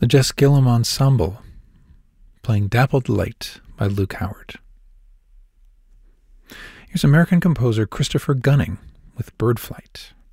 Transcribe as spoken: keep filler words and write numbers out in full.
The Jess Gillum Ensemble, playing Dappled Light by Luke Howard. Here's American composer Christopher Gunning with Bird Flight.